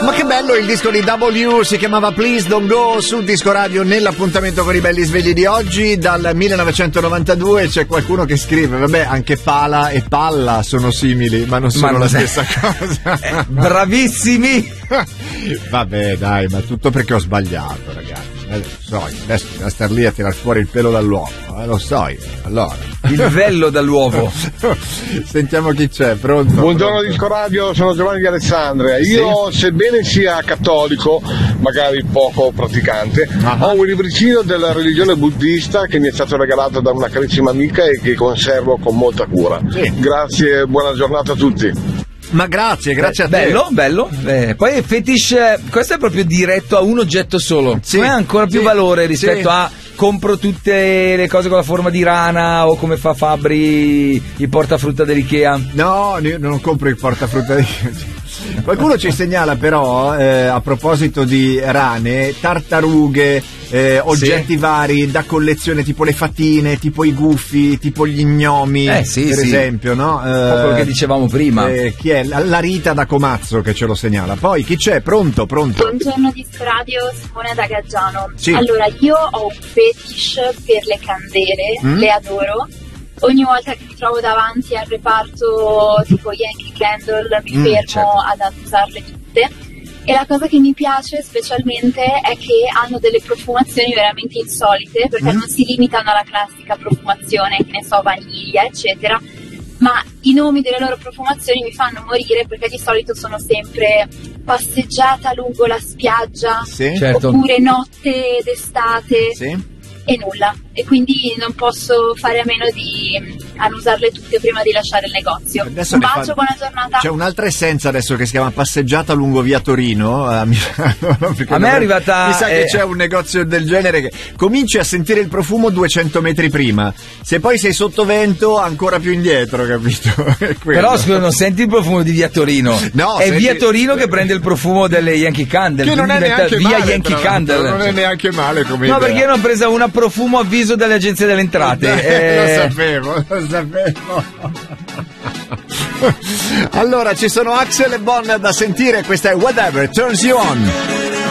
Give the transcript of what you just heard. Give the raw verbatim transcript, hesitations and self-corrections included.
Ma che bello il disco di W, si chiamava Please Don't Go su Disco Radio nell'appuntamento con i belli svegli di oggi. Dal millenovecentonovantadue c'è qualcuno che scrive, vabbè, anche pala e palla sono simili, ma non sono ma la stessa cosa. Eh, bravissimi! Vabbè dai, ma tutto perché ho sbagliato, ragazzi. Lo so, adesso bisogna star lì a tirar fuori il pelo dall'uovo, eh, lo so io. Allora, il vello dall'uovo. Sentiamo chi c'è, pronto? Buongiorno pronto. Disco Radio, sono Giovanni di Alessandria. Io, sì? sebbene sia cattolico, magari poco praticante, uh-huh. ho un libricino della religione buddista che mi è stato regalato da una carissima amica e che conservo con molta cura. Sì. Grazie, buona giornata a tutti. Ma grazie, grazie Beh, a te. Bello, bello. Eh, poi fetish, questo è proprio diretto a un oggetto solo. Sì, non ha ancora più sì, valore rispetto sì. a compro tutte le cose con la forma di rana o come fa Fabri il portafrutta dell'Ikea. No, io non compro il portafrutta dell'Ikea. Qualcuno ci segnala però, eh, a proposito di rane, tartarughe, eh, oggetti sì. vari da collezione, tipo le fatine, tipo i gufi, tipo gli gnomi, eh, sì, per sì. esempio, no? Eh, Un po' quello che dicevamo prima. Eh, chi è? La, la Rita da Comazzo che ce lo segnala. Poi chi c'è? Pronto, pronto? Buongiorno Disco Radio, Simone da Gaggiano. Sì. Allora, io ho un fetish per le candele, mm? le adoro. Ogni volta che mi trovo davanti al reparto tipo Yankee Candle mi mm, fermo certo. ad usarle tutte, e la cosa che mi piace specialmente è che hanno delle profumazioni veramente insolite, perché mm. non si limitano alla classica profumazione, che ne so, vaniglia eccetera, ma i nomi delle loro profumazioni mi fanno morire, perché di solito sono sempre passeggiata lungo la spiaggia, sì, certo. oppure notte d'estate, sì. e nulla, e quindi non posso fare a meno di annusarle tutte prima di lasciare il negozio. Adesso un bacio, fa... buona giornata. C'è un'altra essenza adesso che si chiama passeggiata lungo via Torino a Milano. A me è arrivata, mi sa eh... che c'è un negozio del genere che cominci a sentire il profumo duecento metri prima, se poi sei sotto vento ancora più indietro, capito? Però scusa, non senti il profumo di via Torino, no, è senti... via Torino che prende il profumo delle Yankee Candle, che non è neanche via male, Yankee Candle, non è neanche male come no idea. Perché io non ho preso una profumo avviso dalle agenzie delle entrate. eh, eh... Lo sapevo, lo sapevo. Allora ci sono Axel e Bon da sentire, questa è Whatever Turns You On.